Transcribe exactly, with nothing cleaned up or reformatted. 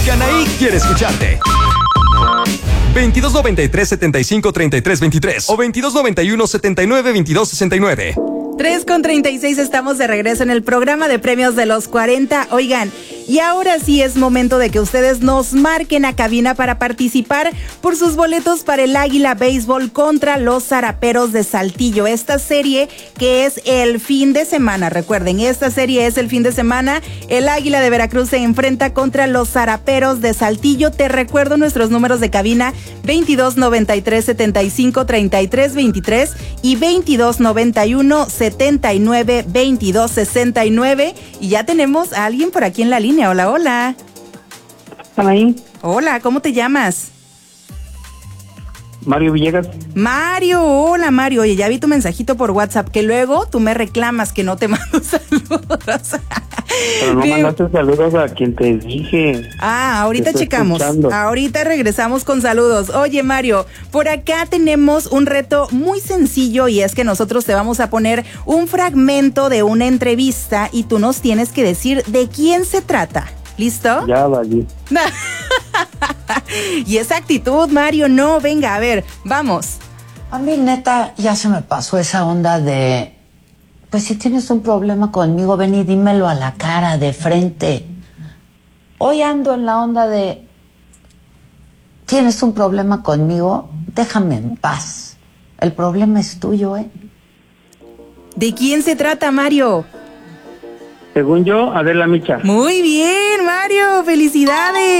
Anaí quiere escucharte. veintidós noventa y tres, setenta y cinco, treinta y tres, veintitrés o veintidós noventa y uno, setenta y nueve, veintidós sesenta y nueve. tres con treinta y seis, estamos de regreso en el programa de premios de los cuarenta. Oigan, y ahora sí es momento de que ustedes nos marquen a cabina para participar por sus boletos para el Águila Béisbol contra los Zaraperos de Saltillo. Esta serie que es el fin de semana, recuerden, esta serie es el fin de semana. El Águila de Veracruz se enfrenta contra los Zaraperos de Saltillo. Te recuerdo nuestros números de cabina: veintidós noventa y tres, setenta y cinco, treinta y tres, veintitrés y veintidós noventa y uno, setenta y nueve, veintidós sesenta y nueve. Y ya tenemos a alguien por aquí en la línea. Hola, hola. Ahí. Hola, ¿cómo te llamas? Mario Villegas. Mario, hola Mario. Oye, ya vi tu mensajito por WhatsApp, que luego tú me reclamas que no te mando saludos. Pero no Bien. mandaste saludos a quien te dije. Ah, ahorita Te estoy checamos. escuchando. Ahorita regresamos con saludos. Oye, Mario, por acá tenemos un reto muy sencillo y es que nosotros te vamos a poner un fragmento de una entrevista y tú nos tienes que decir de quién se trata. ¿Listo? Ya, vale. Y esa actitud, Mario, no, venga, a ver, vamos. A mí, neta, ya se me pasó esa onda de... Pues si tienes un problema conmigo, ven y dímelo a la cara, de frente. Hoy ando en la onda de... Tienes un problema conmigo, déjame en paz. El problema es tuyo, ¿eh? ¿De quién se trata, Mario? Según yo, Adela Micha. Muy bien, Mario, felicidades.